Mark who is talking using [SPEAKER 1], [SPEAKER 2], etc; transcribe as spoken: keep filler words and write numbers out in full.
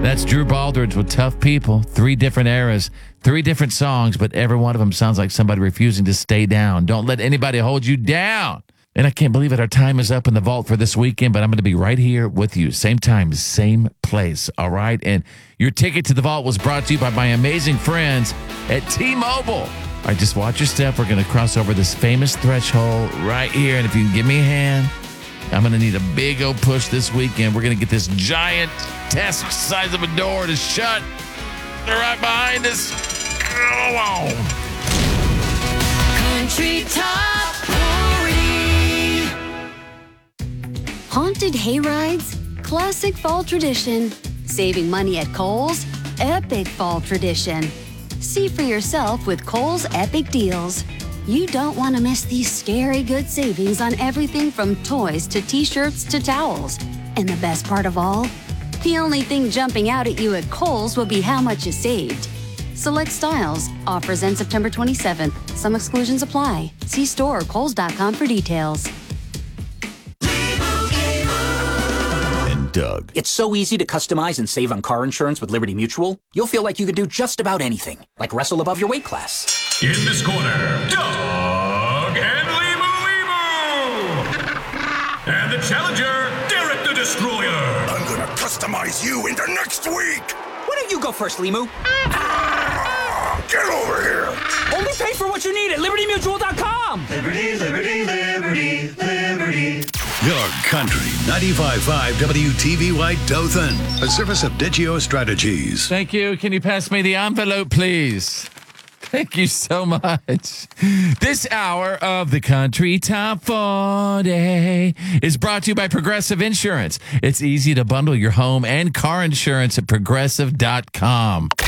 [SPEAKER 1] That's Drew Baldridge with Tough People. Three different eras, three different songs, but every one of them sounds like somebody refusing to stay down. Don't let anybody hold you down. And I can't believe it. Our time is up in the vault for this weekend, but I'm going to be right here with you. Same time, same place. All right. And your ticket to the vault was brought to you by my amazing friends at T-Mobile. All right, just watch your step. We're going to cross over this famous threshold right here. And if you can give me a hand, I'm going to need a big old push this weekend. We're going to get this giant desk size of a door to shut right behind us. Come on.
[SPEAKER 2] Country Top forty. Haunted hayrides, classic fall tradition. Saving money at Kohl's, epic fall tradition. See for yourself with Kohl's Epic Deals. You don't want to miss these scary good savings on everything from toys to t-shirts to towels. And the best part of all? The only thing jumping out at you at Kohl's will be how much you saved. Select styles. Offers end September twenty-seventh. Some exclusions apply. See store or kohls dot com for details.
[SPEAKER 1] And Doug.
[SPEAKER 3] It's so easy to customize and save on car insurance with Liberty Mutual. You'll feel like you could do just about anything, like wrestle above your weight class.
[SPEAKER 4] In this corner, Doug and Limu Limu! And the challenger, Derek the Destroyer!
[SPEAKER 5] I'm gonna customize you into next week!
[SPEAKER 3] Why don't you go first, Limu?
[SPEAKER 5] Ah, get over here!
[SPEAKER 3] Only pay for what you need at liberty mutual dot com!
[SPEAKER 6] Liberty, liberty, liberty, liberty.
[SPEAKER 7] Your country, ninety-five point five W T V Y Dothan, a service of Digio Strategies.
[SPEAKER 1] Thank you. Can you pass me the envelope, please? Thank you so much. This hour of the Country Top forty is brought to you by Progressive Insurance. It's easy to bundle your home and car insurance at progressive dot com.